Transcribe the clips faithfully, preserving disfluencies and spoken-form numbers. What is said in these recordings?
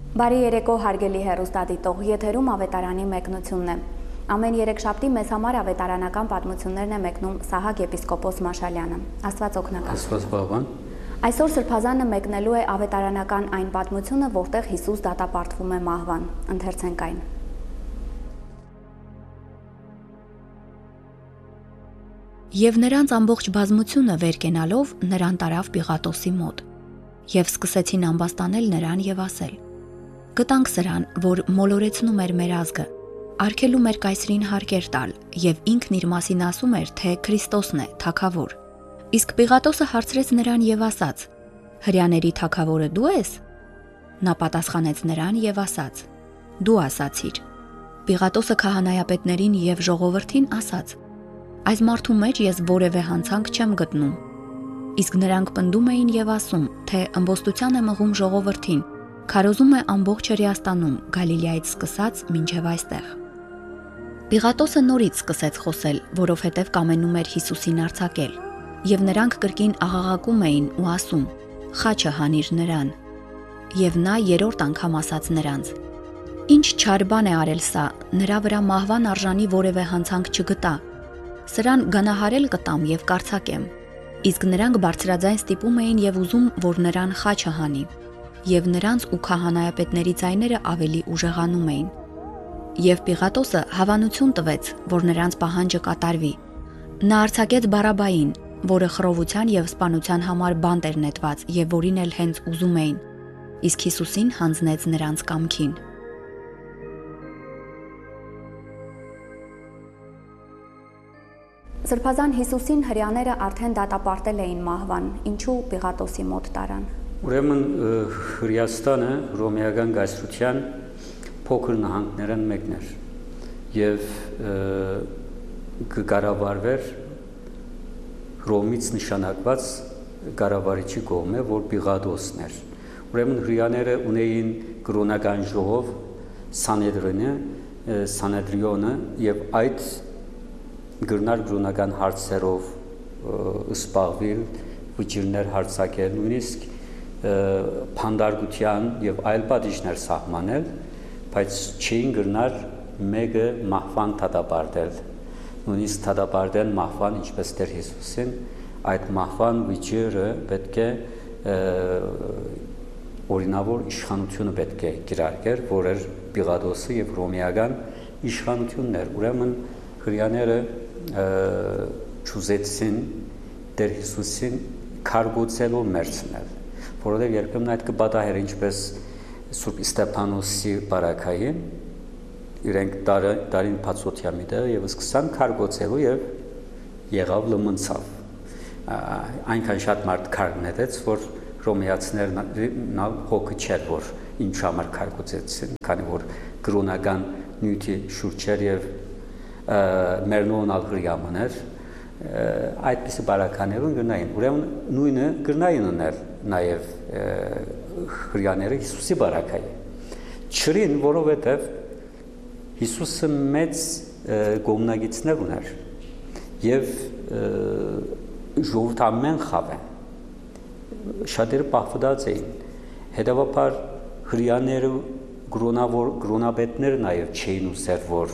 Բարի երեկո հարգելի հեռուստադիտող, եթերում ավետարանի մեկնությունն է։ Ամեն երեքշաբթի մեզ համար ավետարանական պատմություններն է մեկնում Սահակ եպիսկոպոս Մաշալյանը։ Աստված օգնական։ Աստված բավան։ Այսօր Սրբազանը մեկնելու է ավետարանական այն պատմությունը, որտեղ Հիսուս դատապարտվում է մահվան։ Ընթերցենք այն։ Եվ նրանց ամբողջ բազմությունը վեր կենալով նրան տարավ Պիղատոսի մոտ, եւ սկսեցին ամբաստանել նրան եւ ասել. Գտանք սրան, որ մոլորեցնում էր մեր ազգը, արգելում էր կայսրին հարկեր տալ եւ ինքն իր մասին ասում էր, թե Քրիստոսն է, թագավոր։ Իսկ Պիղատոսը հարցրեց նրան եւ ասաց. Հրյաների թագավորը դու ես։ Նա պատասխանեց նրան եւ ասաց. Դու ասացիր։ Պիղատոսը քահանայապետներին եւ ժողովրդին ասաց. Այս մարդու մեջ ես որևէ հանցանք չեմ գտնում։ Իսկ նրանք պնդում էին եւ ասում, թե ըմբոստության է մղում ժողովրդին, քարոզում է ամբողջ Հրեաստանում, Գալիլեայից սկսած մինչև այստեղ։ Պիղատոսը նորից սկսեց խոսել, որովհետև կամենում էր Հիսուսին արձակել, եւ նրանք կրկին աղաղակում էին ու ասում. Խաչը հանիր նրան։ Եվ նա երրորդ անգամ ասաց նրանց. Ինչ չար բան է արել սա, նրա վրա մահվան արժանի որևէ հանցանք չգտա։ Սրան գանահարել կտամ եւ կարծակեմ։ Իսկ նրանք բարձրաձայն ստիպում էին եւ ուզում, որ նրան խաչը հանի։ Եվ նրանց ու քահանայապետների ձայները ավելի ուժեղանում էին։ Եվ Պիղատոսը հավանություն տվեց, որ նրանց պահանջը կատարվի։ Նա արձակեց Բարաբային, որը խռովության եւ սպանության համար բանտ էր նետված եւ որին էլ հենց ուզում էին։ Իսկ Հիսուսին հանձնեց նրանց կամքին։ Սրբազան Հիսուսին հրյաները արդեն դատապարտել էին մահվան, ինչու Պիղատոսի մոտ տարան։ Ուրեմն Հրեաստանը հռոմեական կայսրության փոքր նահանգներն մեկն էր եւ կկառավարվեր Հռոմից նշանակված կառավարիչի կողմէ, որ Պիղատոսն էր։ Ուրեմն հրյաները ունեին կրոնական ժողով Սանեդրինը, Սանեդրիոնը եւ այդ գրնար կրոնական հարցերով սպաղվել, վճիրներ հարցակել, նույնիսկ փանդարգության եւ այլ պատիժներ սահմանել, բայց չէին գրնար մեկը մահվան դատապարտել։ Նույնիսկ դատապարտեն մահվան, ինչպես Տեր Հիսուսին, այդ մահվան վճիրը պետք է օրինավոր իշխանությունը պետք է կիրարկեր, որ էր Պիղատոսը եւ հռոմեական իշխանությունն էր։ Ուրեմն հրյաները չուզեցին Տեր Հիսուսին քարգոծելով մերցնել, որովհետև երբեմն այդ կպատահեր ինչպես Սուրբ Ստեփանոսի բարակային, իրենք տարին փածոթյա միտեղ եւ սկսան քարգոծելու եւ եղավ լմնցավ։ Այնքան շատ մարդ քարգ նետեց, որ հռոմեացիներն հոգը չէր, որ ինչ համար քարգոծեցին, քանի որ կրոնական նյութի շուրջ էր եւ մերնոնալ հրյամաներ, այդպիսի բարականերուն գրնային։ Ուրեմն նույնը գրնային ուներ նաև հրյաները Հիսուսի բարակայի։ Չրին, որովհետև Հիսուսը մեծ գոմնագիցներ ուներ և ժողովուրդ ամեն խավ են, շատերը պահվդած էին, հետևաբար հրյաները գրոնաբետները նաև չէին ուզեր, որ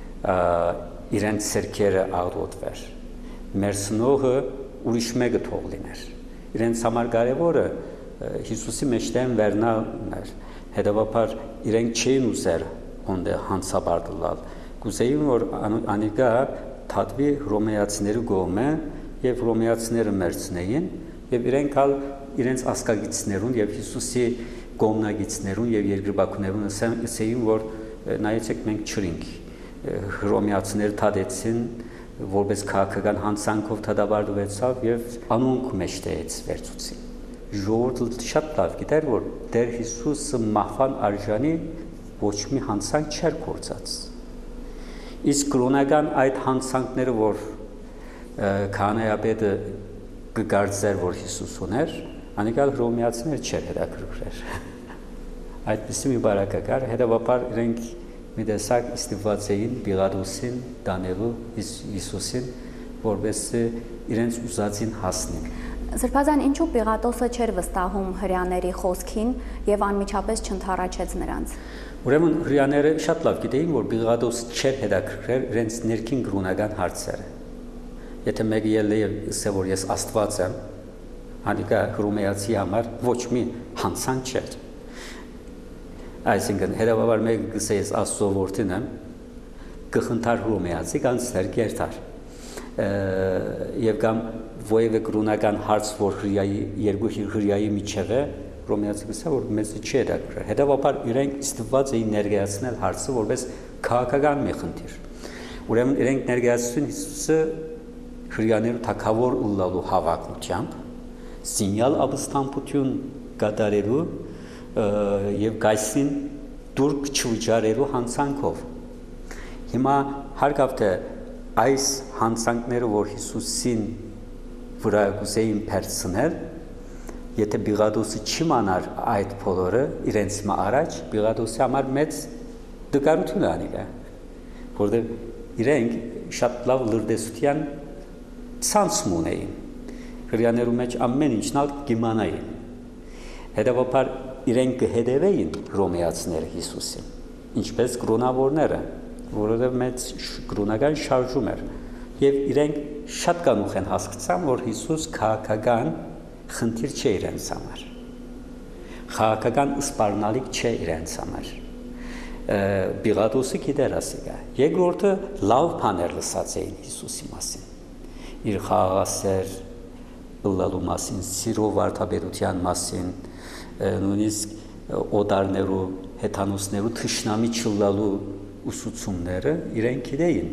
իրենց սերքերը աղդոտվեր, մեր սնողը ուրիշ մեկը թող լիներ, իրենց համար կարևորը Հիսուսի մեջտեղն վերնալն էր, հետևաբար իրենք չէին ուզեր հոնդե հանցաբարդլալ, կուզեին, որ անիկա թատվի հռոմեացիների կողմը եւ հռոմեացիները մերցնեին եւ իրենք ալ իրենց ասկագիցներուն եւ Հիսուսի գոմնագիցներուն եւ երկրպագուներուն ասեին, որ նայեցեք մենք չրինք, հռոմեացիները թադեցին, որպես քաղաքական հանցանքով դատապարտվեցավ եւ անոնք մեջտեղից վերցուցին։ Ժողովուրդը շատ լավ գիտեր, որ Տեր Հիսուսը մահվան արժանի ոչ մի հանցանք չէր գործած։ Իսկ կրոնական այդ հանցանքները, որ քահանայապետը կգարձեր, որ Հիսուս ուներ, անիկալ հռոմեացիներ չէր հետաքրքրեր։ Այդպիսի մի բարակա կար, հետևաբար իրենք մի տեսակ ստիպված էին Պիղատոսին տանելու Հիսուսին, որպես իրենց ուզածին հասնեն։ Սրբազան, ինչու Պիղատոսը չէր վստահում հրեաների խոսքին եւ անմիջապես չընդառաջեց նրանց։ Ուրեմն հրեաները շատ լավ գիտեին, որ Պիղատոսը չէր հետաքրքրել իրենց ներքին կրոնական հարցերը։ Եթե մեկը ելնի եւ ասե, որ ես Աստված եմ, անիկա հռոմեացի համար ոչ մի հանցանք չէր։ Այսինքն հետևաբար մեկը գսե ես Աստծո որդին եմ, կխնդար հռոմեացի կանցներ կերտար։ Եվ կամ ովևէ կրոնական հարց, որ հրեայի երկու հրեայի միջև է, հռոմեացի գսա, որ մեզ չի հետաքրքրել։ Հետևաբար իրենք ստիպված էին ներկայացնել հարցը որպես քաղաքական մի խնդիր։ Ուրեմն իրենք ներկայացրին Հիսուսը հրեաներու թագավոր ըլլալու հավակնությամբ, զինյալ ապստամբություն կատարելու եւ գայսին դուրք չվճարելու հանցանքով։ Հիմա հարկավ թե այս հանցանքները, որ Հիսուսին վրա գուզեին փերցնել, եթե Պիղատոսը չիմանար այդ բոլորը իրենց մա առաջ, Պիղատոսի համար մեծ դկարություն անիկա, որտեղ իրենք շատ լավ լրտեսության ցանցում ունեին, հրեաներու մեջ ամեն ինչն ալ կիմանային։ Հետևաբար իրենք կհետևեին հռոմեացիները Հիսուսին, ինչպես կրոնավորները, որովհետև մեծ կրոնական շարժում էր, եւ իրենք շատ կանուխ են հասկացան, որ Հիսուս քաղաքական խնդիր չէ իրենց համար, քաղաքական սպառնալիք չէ իրենց համար։ Պիղատոսը գիտեր ասիկա։ Երկրորդը լավ բաներ լսած էին Հիսուսի մասին, իր խաղաղասեր ըլլալու մասին, սիրո վարդապետության մասին, նույնիսկ օտարներու, հեթանոսներու թշնամի չլալու ուսուցումները իրենք գիտեին։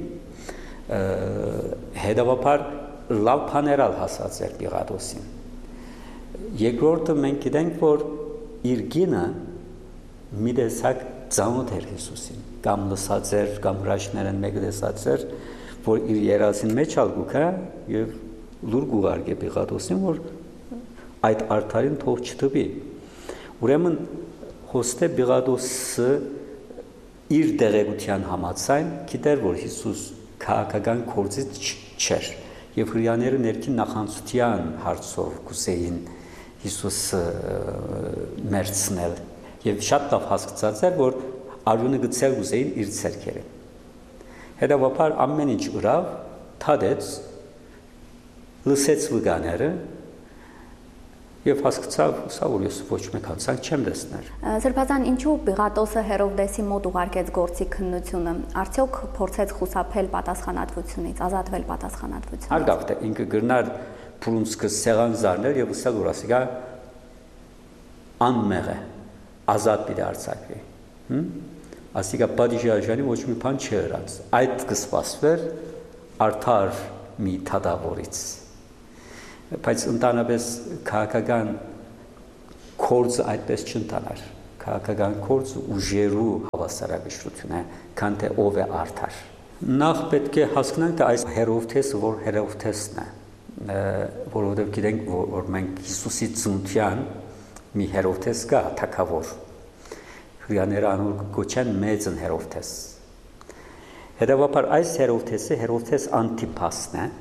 Հետևաբար լավ բաներ հասած էր Պիղատոսին։ Երկրորդը մենք գիտենք, որ իր գինը մի տեսակ ծանոթ էր Հիսուսին, կամ լսած էր, կամ հրաշքներն մեկը տեսած էր, որ իր երազին մեջ ալգուքա եւ լուր գուղարկե Պիղատոսին, որ այդ արդարին թող չտվի։ Ուրեմն հոստե Պիղատոսը իր դեղեցության համաձայն գիտեր, որ Հիսուս քաղաքական կորձից չէր եւ հրեաները ներքին նախանցության հարցով կուսեին Հիսուսը մերցնել եւ շատ լավ հասկացած էր, որ արյունը գցել ուզեին իր ցերքերը։ Հետևաբար ամեն ինչ ուրավ թադեց լսեց վգաները եւ հասկացավ, սա որ ես ոչ մեկ հանցանք չեմ տեսնել։ Սրբազան, ինչու Պիղատոսը Հերովդեսի մոտ ուղարկեց գործի քննությունը, արդյոք փորձեց խուսափել պատասխանատվությունից, ազատվել պատասխանատվությունից։ Հարգավ թե ինքը գրնար փրունցքը սեղան զարնել եւ ասել, որ ասիկա անմեղ է, ազատ պիտի արձակվի։ Ասիկա պատիժարժանի ոչ մի բան չհրած։ Այդ կսպասվեր արդար մի թադավորից։ Բայց ընդանրապես քաղաքական կորձը այդպես չընտանար։ Քաղաքական կորձը ուժերու հավասարակշռություն է, քան թե ով է արդար։ Նախ պետք է հասկանանք, թե այս Հերովդեսը որ Հերովդեսն է, որովհետև գիտենք, որ մենք Հիսուսի ծննդյան մի Հերովդես կա, թագավոր։ Հրեաները անոր կոչեն մեծն Հերովդես։ Հետևաբար այս Հերովդեսը Հերովդես Անտիպասն է։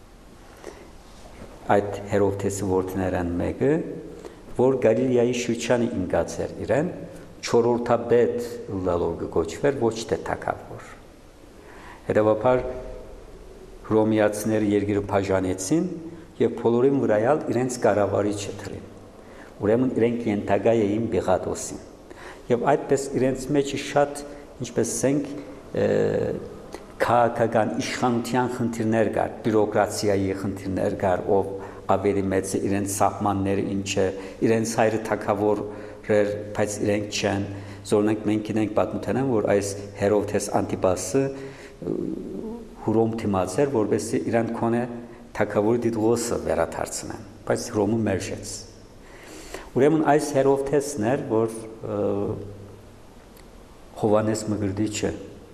Այդ Հերովդեսի որդիներն մեկը, որ Գալիլեայի շրջանը ինգած էր իրեն, չորրորդաբեդ լալով կոչվեր, ոչ թե թագավոր։ Հետևաբար հռոմեացիները երկիրը բաժանեցին եւ բոլորին վրայալ իրենց կառավարիչը թրին։ Ուրեմն իրենք ենթակա էին Պիղատոսին։ Եվ այդպես իրենց մեջ շատ, ինչպես ասենք, քաղաքական իշխանության խնդիրներ կար, բյուրոկրատիայի խնդիրներ կար, ով ավելի մեծ իրենց սահմանները ինչ է, իրենց հայրը թագավոր էր, բայց իրենք չեն։ Զորնենք մենք գիտենք պատմութենան, որ այս Հերովդես Անտիպասը Հռոմ դիմացեր, որովհետեւ իրան կոնե թագավորի դիտողը վերադարձնեն, բայց Հռոմը մերժեց։ Ուրեմն այս Հերովդեսն էր, որ Հովանես Մգրդիչը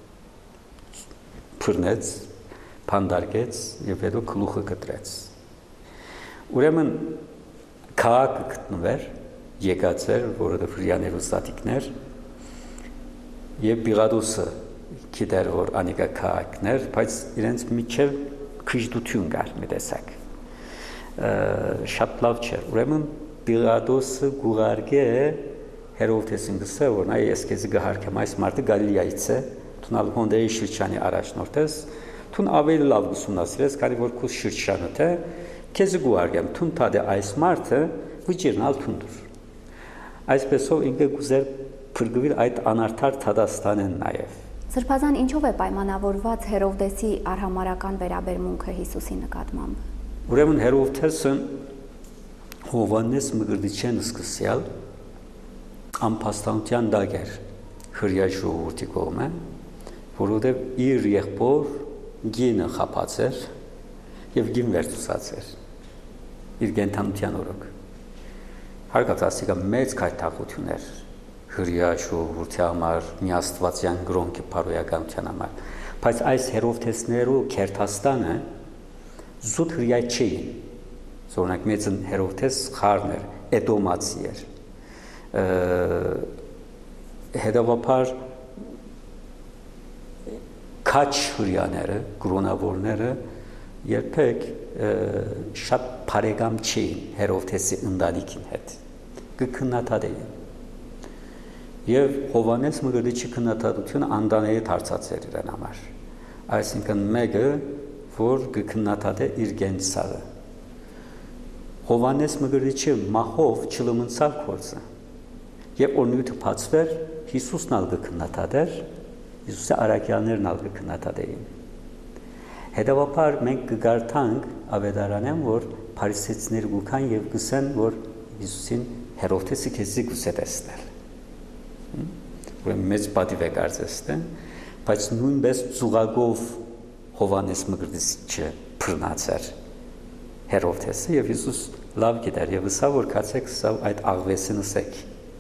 փռնեց, փանդարգեց եւ հետո գլուխը կտրեց։ Ուրեմն քաղաքը գտնվեր, եկած էր, որովհետեւ հրեաներու ստատիկներ եւ Պիղատոսը գիտեր, որ անիկա քաղաքներ, բայց իրենց միջև քիժդություն կար մի տեսակ։ շատ լավ չէր։ Ուրեմն Պիղադոսը գուղարկե Հերովդեսին գսե, որ նա ես քեզ գահարկեմ այս մարդը Գալիլեայից է, թունալ հոնդեի շրջանի առաջնորդ թուն ավելի լավ ուսումնասիրես, քանի որ քո շրջանը թե քեզ գուղարկեմ, թուն տադե այս մարդը վճիրնալ թունդուր։ Այսպեսով ինքը գուզեր փրկվել այդ անարդար Թադաստանեն նաև։ Սրբազան ինչով է պայմանավորված Հերովդեսի արհամարական վերաբերմունքը Հիսուսի նկատմամբ։ Ուրեմն Հերովդեսը Հովանես Մկրտիչյան սկսյալ ամփոստանության դագեր հրյա ժողովրդի կողմը, որովհետև իր եղբոր գինը խապած էր եւ գին վերցուցած էր իր գենթանության օրոք։ Հարկած ասիկա մեծ քայթախություն էր հրյա ժողովրդի համար, միաստվածյան գրոնքի բարոյականության համար, բայց այս Հերովդեսներու Քերթաստանը զուտ հրյա չէին։ Օրինակ մեծ Հերովդես խառն էր, Էդոմացի էր։ Հետևաբար քաչ հրյաները, գրոնավորները երբեք շատ բարեկամ չէին Հերովդեսի ընտանիքին հետ։ Կքննադատ էին։ Եվ Հովանես Մկրտիչի քննադատությունը անդանելի դարձած էր իրեն համար։ Այսինքն մեկը, որ կքննադատ է իր գենցաղը։ Հովանես Մկրտիչը մահով չլմնցավ գործը։ Եվ օրնույթը բացվեր, Հիսուսն ալ կքննադատեր, Հիսուսի առաքյալներն ալ կքննադատեին։ Հետևաբար մենք կգարտանք ավետարանեն, որ փարիսեցիները գուքան եւ գսեն, որ Հիսուսին Հերովդեսի քեզի գուսե տեսնել։ Ուրեմն մեծ պատիվ է կարծես, բայց նույնպես ծուղակով Հովանես Մկրտիչը բռնացեր Հերովդեսը եւ Հիսուս լավ գիտեր եւ ասա որ կացեք սա այդ աղվեսին ասեք։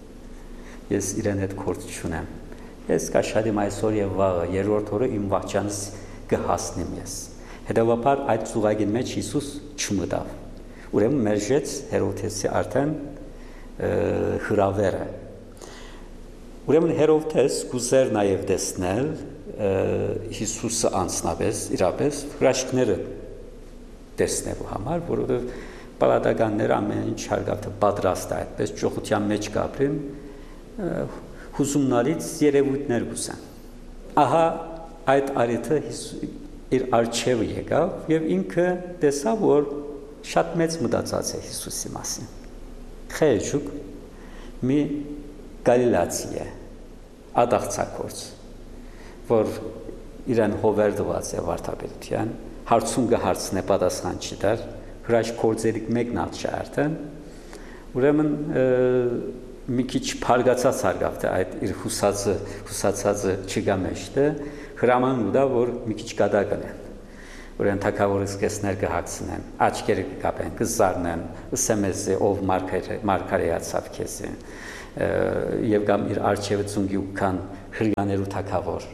Ես իրեն հետ գործ չունեմ։ Ես կաշխատեմ այսօր եւ վաղը, երրորդ օրը իմ վախճանս կհասնեմ ես։ Հետևաբար այդ ծուղակի մեջ Հիսուս չմտավ։ Ուրեմն մերժեց Հերովդեսի արդեն հրավերը։ Ուրեմն Հերովդես գուզեր նաև տեսնել Հիսուսը անձնապես, իրապես հրաշքները տեսնելու համար, որովհետև պալատականները ամեն ինչ հարգավ թե պատրաստ է այդպես ճոխության մեջ կապրին հուզումնալից երևույթներ գուսան։ Ահա այդ արիթը իր արջևը եկավ եւ ինքը տեսավ, որ շատ մեծ մտածած է Հիսուսի մասին։ Խեժուկ մի գալիլացի է, ադաղցակորց, որ իրեն հովերդված է վարդապետության, հարցում կհարցնե պատասխան չտար, հրաշ կործերիկ մեկն ալ չարդեն, ուրեմն մի քիչ փարգացած հարգավ թե այդ իր հուսածը, հուսացածը չգա մեջտե, հրաման ուտա, որ մի քիչ կադակն են, ուրեմն թագավորը սկեսներ կհագցնեն, աչքերը կկապեն, կզարնեն, ըսեմեզի ով մարգարեացավ քեզի, եւ կամ իր արջևը ծունգի ու կան հրյաներու թագավոր,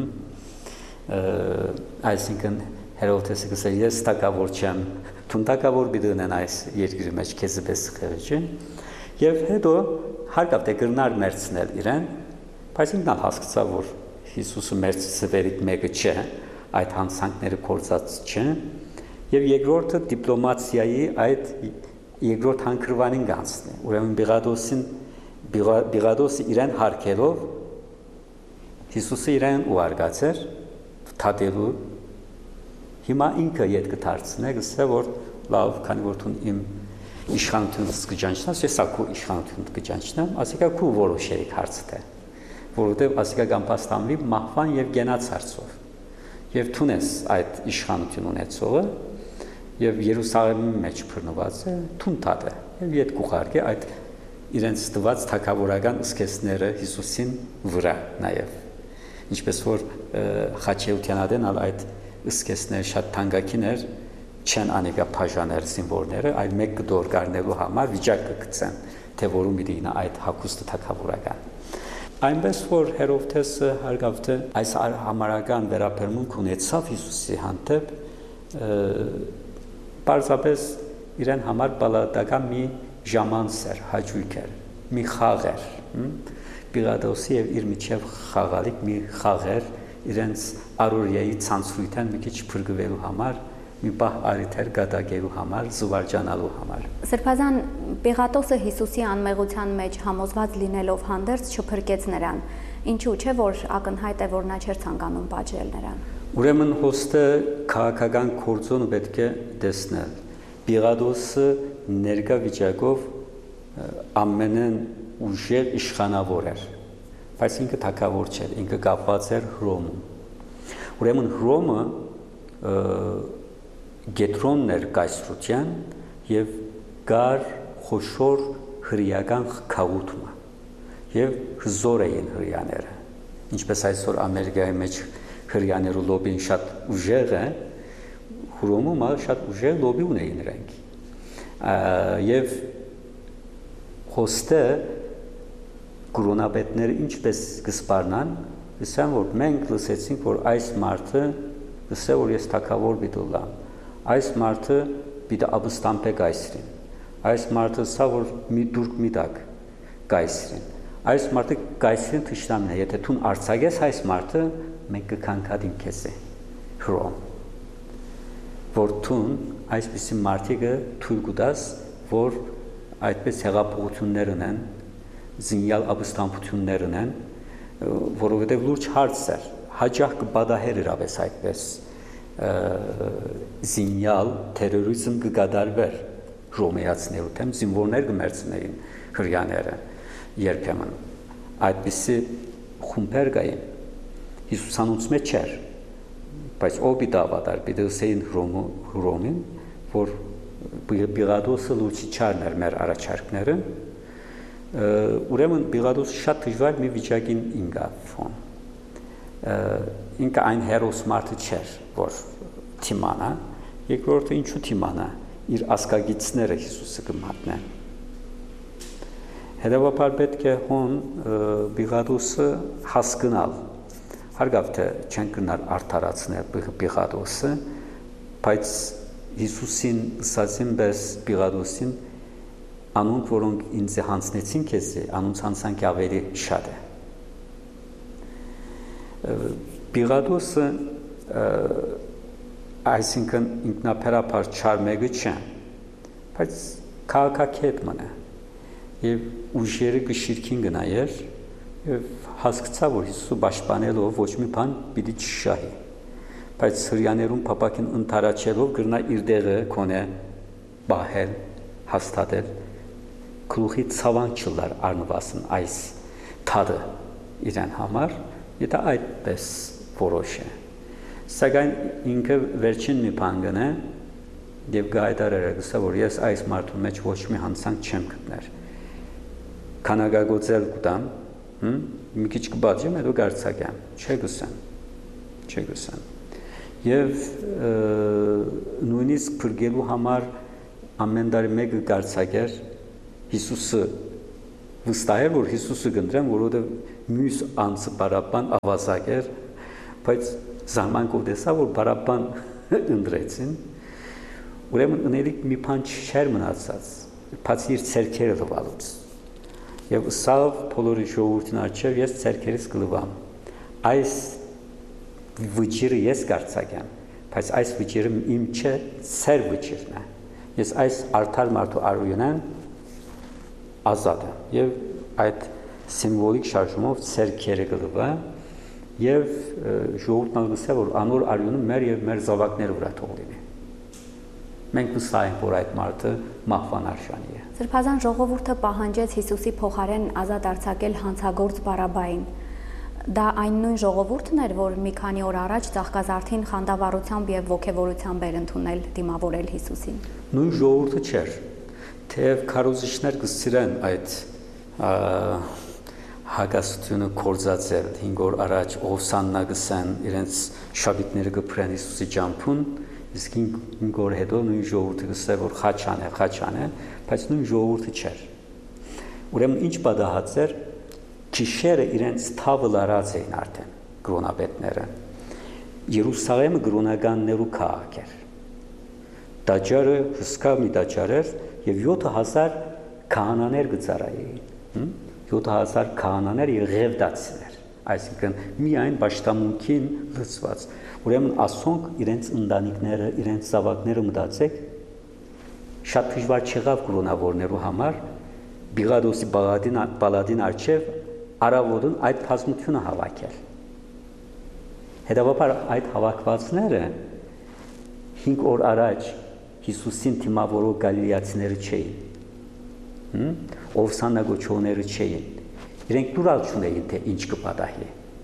այսինքն Հերովդեսը գսել ես թագավոր չեմ, թուն թագավոր բիդնեն այս երկրի մեջ քեզի պես խեղճի, եւ հետո հարկավ թե գրնար մերցնել իրեն, բայց ինքն հասկացավ, որ Հիսուսը մերցվերիկ մեկը չէ, այդ հանցանքները կործած չէ, եւ երկրորդը դիպլոմատիայի այդ երկրորդ հանգրվանին գանցնի, ուրեմն Բիղադոսին Բիղադոսը իրեն հարկելով Հիսուսը իրեն ուարգացեր թադելու հիմա ինքը ետ կդարձնե գսե որ լավ քանի որ դու իմ իշխանությունը կճանչնաս ես ակու իշխանությունը կճանչնամ ասիկա քու որոշերիկ հարցը թե որովհետև ասիկա կամպաստանվի մահվան եւ գենաց հարցով եւ թունես այդ իշխանություն ունեցողը եւ Երուսաղեմի մեջ բռնված է թունտատ է եւ ետ կուղարկե այդ իրենց տված թագավորական սկեսները Հիսուսին վրա նաեւ ինչպես որ Խաչեությանադեն ալ այդ սկեսներ շատ թանկագին էր չեն անիկա բաժաներ զինվորները այլ մեկ կդոր գարնելու համար վիճակ կգցեն թե որում պիտի նա այդ հակոստը թագավորական այնպես որ Հերովդեսը հարգավ թե այս համարական վերաբերմունք ունեցավ Հիսուսի հանդեպ պարզապես իրեն համար բալատական մի ժամանց էր հաճույք էր մի խաղ էր Պիղադոսի եւ իր միջև խաղալիք մի խաղ էր իրենց առօրյայի ցանցույթան մի քիչ փրկվելու համար մի բահ արիթեր գադագելու համար, զվարճանալու համար։ Սրբազան Պիղատոսը Հիսուսի անմեղության մեջ համոզված լինելով հանդերձ չփրկեց նրան, ինչու՞ չէ որ ակնհայտ է որ նա չէր ցանկանում պատժել նրան։ Ուրեմն հոստը քաղաքական կորձոնը պետք է տեսնել։ Պիղատոսը ներկա վիճակով ամենն ուժեղ իշխանավոր էր, բայց ինքը թագավոր չէր, ինքը կապված էր Հռոմում։ Ուրեմն Հռոմը գետրոնն էր կայսրության եւ գար խոշոր հրեական խաղաղությունը եւ հզոր էին հրեաները, ինչպես այսօր Ամերիկայի մեջ հրեաներու լոբին շատ ուժեղ է, Հռոմում շատ ուժեղ լոբի ունեին նրանք։ Եվ հոստը կրոնապետները ինչպես կսպառնան, ասան որ մենք լսեցինք որ այս մարդը ասա որ ես թագավոր բիդուլամ, այս մարդը պիտի ապստամբե կայսրին, այս մարդը սա որ մի դուրք մի տակ կայսրին, այս մարդը կայսրին թշնամին է, եթե դու արձակես այս մարդը, մենք կքանքատին քեզ է Հռոմ, որ դու այսպիսի մարդիկը թույլ կտաս, որ այդպես հեղափոխություններ ունեն, զինյալ ապստամբություններ ունեն, որովհետև լուրջ հարց էր, հաջող կպատահեր իրավես այդպես զինյալ տերորիզմ կգադարվեր ռոմեացիներու դեմ, զինվորներ կմերցնեին հրեաները երբեմն, այդպիսի խումբեր կային, Հիսուսանուց մեջ չէր, բայց ով պիտի ավատար, պիտի ըսեին Հռոմին, որ Պիղատոսը լուծի չարներ մեր առաջարկները, ուրեմն Պիղատոսը շատ դժվար մի վիճակին ինգավ ֆոն։ Ինքը այն հերոս մարդը չէր, որ թիմանա, երկրորդը ինչու թիմանա, իր ասկագիցները Հիսուսը կմատնեն։ Հետևաբար պետք է հոն Պիղատոսը հասկնալ, հարգավ թե չեն կնար արդարացնել Պիղատոսը, բայց Հիսուսին ըսածին պես Պիղատոսին անոնք, որոնք ինձ հանցնեցին քեզ, անոնց հանցանքի ավելի շատ է։ Պիղատոսը այսինքն ինքնաբերաբար չար մեկը չէ, բայց քաղաքակետ մնա եւ ուժերը գշիրքին գնայր եւ հասկացա որ Հիսուսը պաշտպանելով ոչ մի բան պիտի չշահի, բայց հրեաներուն փապակին ընթարաչելով գրնա իր դերը կոնե բահել, հաստատել, գլուխի ցավան չլար արնվասն այս թադը իրեն համար, եթե այդպես որոշ է։ Սակայն ինքը վերջին մի բան գնե եւ գայտարեր է գսա որ ես այս մարդու մեջ ոչ մի հանցանք չեմ գտներ։ Քանագագոցել կտամ, մի քիչ կբաժեմ, հետո գարցակեմ, չէ գսեմ, չէ գսեմ։ Եվ նույնիսկ փրկելու համար ամեն տարի մեկը գարցակեր Հիսուսը վստահ էր, որ Հիսուսը կընտրեն, որովհետև մյուս անձը բարաբան ավազակ էր, բայց զարմանքով տեսա, որ բարաբան ընտրեցին, ուրեմն ընելիք մի բան չէր մնացած, բացի իր ցերքերը լվալուց։ Եվ սավ բոլորի ժողովրդին առջև ես ցերքերից կլվամ։ Այս վճիրը ես գարցակեմ, բայց այս վճիրը իմ չէ, ցեր վճիրն է։ Ես այս արդար մարդու արույնեն ազատ եմ եւ այդ սիմվոլիկ շարժումով ցերքերը կլվա եւ ժողովուրդն ալսա որ անոր արյունը մեր եւ մեր զավակները վրա թող լինի։ Մենք կսայենք որ այդ մարդը մահվան արժանի է։ Սրբազան ժողովուրդը պահանջեց Հիսուսի փոխարեն ազատ արձակել հանցագործ Բարաբային։ Դա այն նույն ժողովուրդն էր, որ մի քանի օր առաջ Ծաղկազարդին խանդավառությամբ եւ ողջավորությամբ էր ընդունել դիմավորել Հիսուսին։ Նույն ժողովուրդը չէր, թեև քարոզիչներ կսիրեն այդ հագաստությունը կորզածել, հինգ օր առաջ Օվսաննա գսեն, իրենց շաբիթները կփրեն Հիսուսի ջամփուն, իսկ հինգ օր հետո նույն ժողովուրդը գսե որ խաչան է, խաչան է, բայց նույն ժողովուրդը չէր։ Ուրեմն ինչ պատահած էր, քիշերը իրենց թավը լարած էին արդեն կրոնապետները։ Երուսաղեմը կրոնականներու քաղաք էր։ Տաճարը հսկա մի տաճար էր եւ յոթ հազար քահանաներ գծարային։ յոթ հազար քահանաներ եւ ղևդացիներ այսինքն միայն պաշտամունքին լծված։ Ուրեմն ասոնք իրենց ընտանիքները, իրենց զավակները մտածեք, շատ դժվար չեղավ կրոնավորներու համար Բիղադոսի բալադին բալադին արչև արավոտն այդ բազմությունը հավաքել։ Հետևաբար այդ հավաքվածները հինգ օր առաջ Հիսուսին թիմավորող գալիլեացիները չէին։ Ովսանագոչողները չէին։ Իրենք դուրալ չունեին, թե ինչ կպատահի։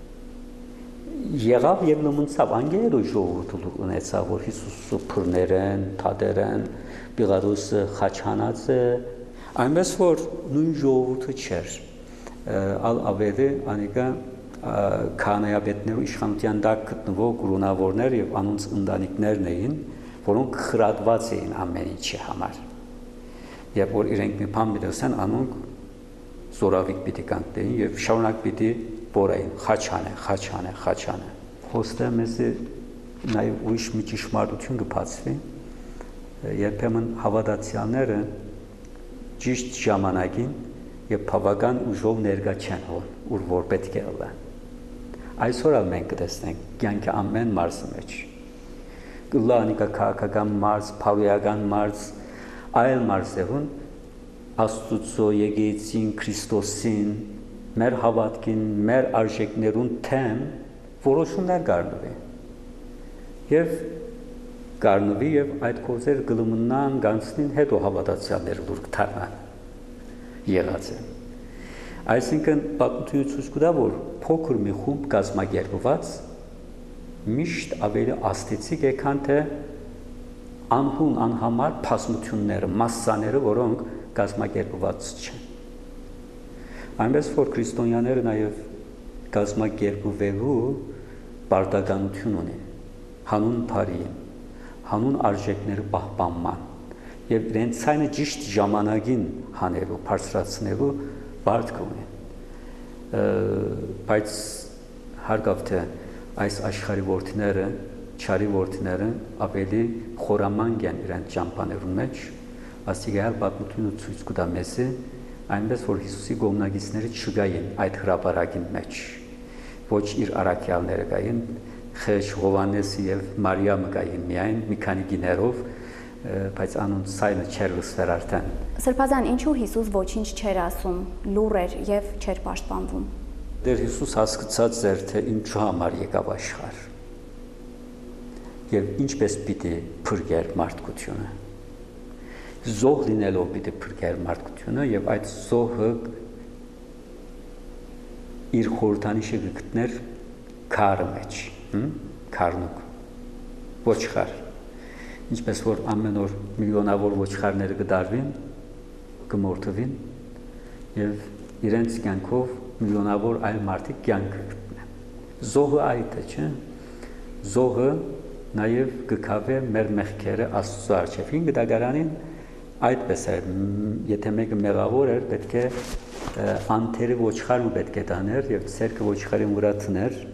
Եղավ եւ լմնցավ անգելը ժողովուրդը ունեցավ, որ Հիսուսը փռներեն, թադերեն, Բիղադոսը խաչանածը, այնպես որ նույն ժողովուրդը չէր։ Ալ ավեդը անիկա քանայաբետներու իշխանության տակ գտնվող կրոնավորներ եւ անոնց ընտանիքներն էին, որոնք խրատված էին ամեն ինչի համար։ Երբ որ իրենք մի բան միտեցան, անոնք զորավիկ պիտի կանտեին եւ շարունակ պիտի բորային, խաչանե, խաչանե, խաչանե։ Հոստը մեզ նաեւ ուրիշ մի ճշմարտություն կբացվի, երբեմն հավատացյալները ճիշտ ժամանակին եւ բավական ուժով ներկա չեն հոն, ուր որ պետք է ըլլան։ Այսօր ալ մենք կտեսնենք կյանքի ամեն մարզի մեջ գլանիկա քաղաքական մարզ, փավիական մարզ, այլ մարզերուն Աստուծո եկեղեցին, Քրիստոսին, մեր հավատքին, մեր արժեքներուն թեմ որոշումներ կառնվի։ Եվ կառնվի եւ այդ կողզերը գլմնան գանցնին հետո հավատացյալները դուր կթարնան։ Եղած է։ Այսինքն պատմությունը ցույց կտա, որ փոքր մի խումբ կազմակերպված միշտ ավելի աստեցիկ է, քան թե անհուն անհամար բազմությունները, մասսաները, որոնք կազմակերպված չեն։ Այնպես որ քրիստոնյաները նաև կազմակերպվելու պարտականություն ունեն, հանուն բարի, հանուն արժեքների պահպանման եւ իրենց ցայնը ճիշտ ժամանակին հանելու, բարձրացնելու բարդ ունեն։ Բայց հարգավ թե այս աշխարհի որդիները, չարի որդիները ավելի խորամանկ են իրենց ճամփաներուն մեջ, աստիգայալ պատմությունը ցույց կտա մեզ, այնպես որ Հիսուսի գոմնագիցները չգային այդ հրապարակին մեջ, ոչ իր առաքյալները գային, Խեշ Հովանեսի եւ Մարիամը գային միայն մի քանի գիներով, բայց անոնց ցայնը չէր լսվեր արդեն։ Սրբազան, ինչու Հիսուս ոչինչ չէր ասում, լուռ էր եւ չէր պաշտպանվում։ Դեր Հիսուս հասկացած էր, թե ինչու համար եկավ աշխարհ եւ ինչպես պիտի փրկեր մարդկությունը։ Զոհ լինելով պիտի փրկեր մարդկությունը եւ այդ զոհը իր խորհրդանիշը գտներ քարը մեջ, քարնուկ, ոչխար։ Ինչպես որ ամեն օր միլիոնավոր ոչխարները կդարվին, կմորթվին եւ իրենց կյանքով միլիոնավոր այլ մարդիկ կյանք գտնեն։ Զոհը այդ է, չէ՞։ Զոհը նաեւ կքավե մեր մեղքերը Աստծո առջև։ Հին գդագարանին այդպես է, եթե մեկը մեղավոր էր, պետք է անթերի ոչխարը պետք է տաներ եւ ցերկը ոչխարի վրա տներ